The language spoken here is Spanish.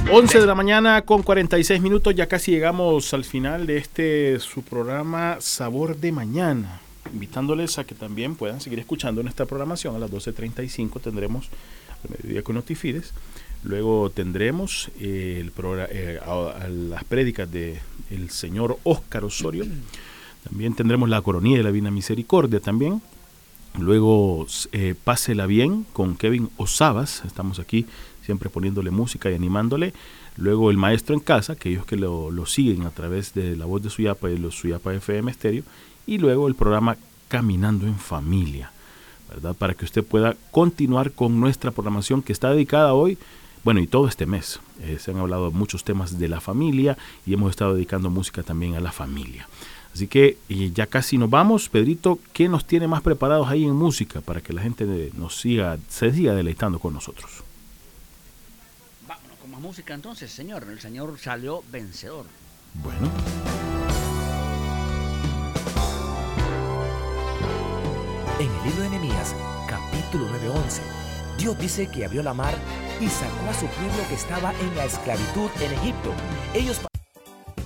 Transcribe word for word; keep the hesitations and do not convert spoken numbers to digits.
once de la mañana con cuarenta y seis minutos, ya casi llegamos al final de este su programa Sabor de Mañana, invitándoles a que también puedan seguir escuchando nuestra programación. A las doce treinta y cinco tendremos el mediodía con Notifides, luego tendremos eh, el programa, eh, a, a las prédicas de el señor Óscar Osorio, también tendremos la Coronilla de la Divina Misericordia también, luego eh, Pásela Bien con Kevin Osabas, estamos aquí siempre poniéndole música y animándole. Luego el Maestro en Casa, aquellos que lo, lo siguen a través de La Voz de Suyapa y los Suyapa F M Estéreo. Y luego el programa Caminando en Familia, ¿verdad? Para que usted pueda continuar con nuestra programación que está dedicada hoy, bueno, y todo este mes. Eh, se han hablado muchos temas de la familia y hemos estado dedicando música también a la familia. Así que eh, ya casi nos vamos. Pedrito, ¿qué nos tiene más preparados ahí en música para que la gente nos siga, se siga deleitando con nosotros? Música entonces, señor. El señor salió vencedor. Bueno. En el libro de Nehemías, capítulo nueve once, Dios dice que abrió la mar y sacó a su pueblo que estaba en la esclavitud en Egipto. Ellos